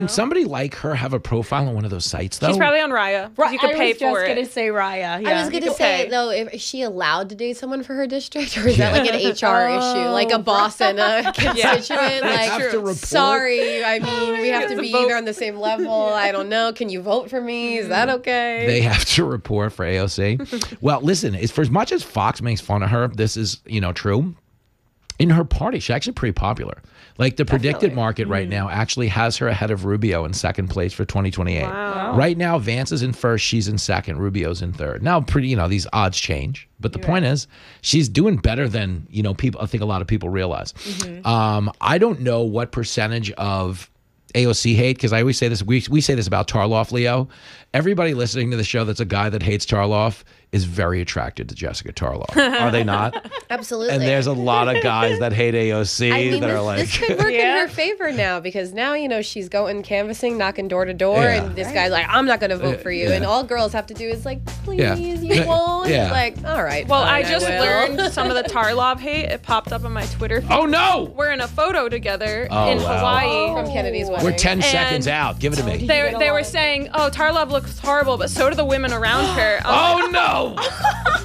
Can somebody like her have a profile on one of those sites, though? She's probably on Raya. You could pay for it. I was just going to say Raya. Yeah. I was going to say, though, is she allowed to date someone for her district? Or is that like an HR issue? Like a boss and a constituent? Like, sorry, I mean, we have to be either on the same level. I don't know. Can you vote for me? Is that okay? They have to report for AOC. Well, listen, for as much as Fox makes fun of her, this is, true. In her party, she's actually pretty popular. Like the predicted market right now actually has her ahead of Rubio in second place for 2028. Wow. Right now, Vance is in first, she's in second, Rubio's in third. Now, these odds change, but the point is, she's doing better than people. I think a lot of people realize. I don't know what percentage of AOC hate, because I always say this. We say this about Tarloff, Leo. Everybody listening to the show that's a guy that hates Tarloff is very attracted to Jessica Tarloff. Are they not? Absolutely. And there's a lot of guys that hate AOC that are like... This could work in her favor now, because now, she's going canvassing, knocking door to door, and this guy's like, I'm not going to vote for you. And all girls have to do is like, please, you won't. Yeah. It's like, all right. Well, fine, I just learned some of the Tarlov hate. It popped up on my Twitter feed. Oh, no! We're in a photo together in Hawaii. From Kennedy's wedding. We're 10 seconds out. Give it to me. They were saying, oh, Tarlov looks horrible, but so do the women around her. Oh, no!